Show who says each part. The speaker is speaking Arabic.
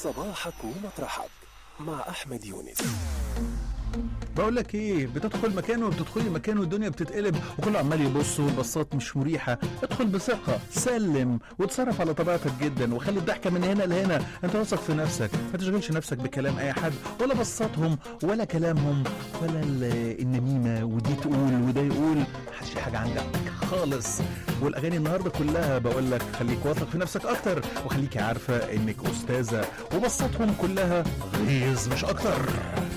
Speaker 1: صباحك ومطرحك مع أحمد يونس.
Speaker 2: بقول لك ايه، بتدخل مكان وبتدخلي مكان والدنيا بتتقلب وكله عمال يبص والبصات مش مريحه. ادخل بثقه، سلم وتصرف على طبيعتك جدا وخلي الضحكه من هنا لهنا. انت واثق في نفسك، ما تشغلش نفسك بكلام اي حد ولا بصاتهم ولا كلامهم ولا النميمه ودي تقول وده يقول. محدش حاجه عندك خالص. والاغاني النهارده كلها بقول لك خليك واثق في نفسك اكتر وخليكي عارفه انك استاذه وبصاتهم كلها غيظ مش اكتر.